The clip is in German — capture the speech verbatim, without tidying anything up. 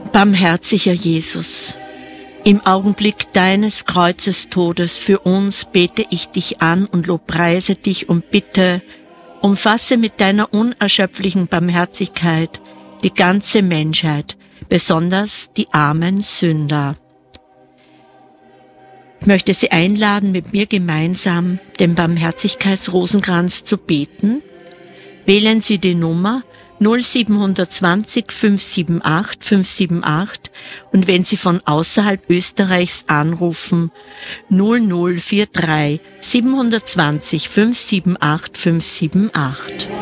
Barmherziger Jesus, im Augenblick deines Kreuzes Todes für uns bete ich dich an und lobpreise dich und bitte, umfasse mit deiner unerschöpflichen Barmherzigkeit die ganze Menschheit, besonders die armen Sünder. Ich möchte Sie einladen, mit mir gemeinsam den Barmherzigkeitsrosenkranz zu beten. Wählen Sie die Nummer null sieben zwei null fünf sieben acht fünf sieben acht und wenn Sie von außerhalb Österreichs anrufen, null null vier drei sieben zwei null fünf sieben acht fünf sieben acht.